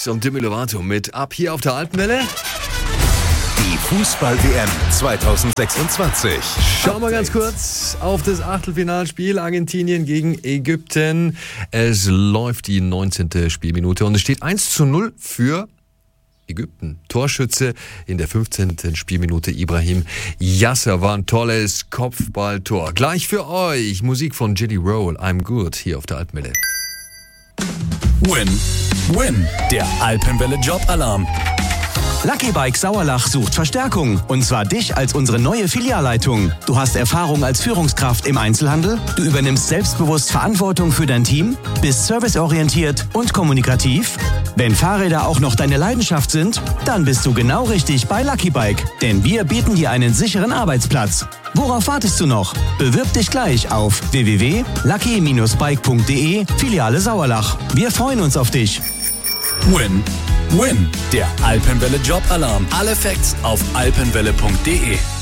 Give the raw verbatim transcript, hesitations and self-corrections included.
und Demi Lovato mit Ab hier auf der Alpenwelle. Die Fußball-W M zwanzig sechsundzwanzig. Schauen wir ganz kurz auf das Achtelfinalspiel Argentinien gegen Ägypten. Es läuft die neunzehnte Spielminute und es steht eins zu null für Ägypten. Torschütze in der fünfzehnten Spielminute Ibrahim Yasser war ein tolles Kopfballtor. Gleich für euch Musik von Jelly Roll, I'm Good, hier auf der Alpenwelle. Win, win, der Alpenwelle Jobalarm. Lucky Bike Sauerlach sucht Verstärkung. Und zwar dich als unsere neue Filialleitung. Du hast Erfahrung als Führungskraft im Einzelhandel, du übernimmst selbstbewusst Verantwortung für dein Team, bist serviceorientiert und kommunikativ. Wenn Fahrräder auch noch deine Leidenschaft sind, dann bist du genau richtig bei Lucky Bike. Denn wir bieten dir einen sicheren Arbeitsplatz. Worauf wartest du noch? Bewirb dich gleich auf w w w punkt lucky Bindestrich bike punkt de Filiale Sauerlach. Wir freuen uns auf dich. Win, win, der Alpenwelle Jobalarm. Alle Facts auf alpenwelle punkt de.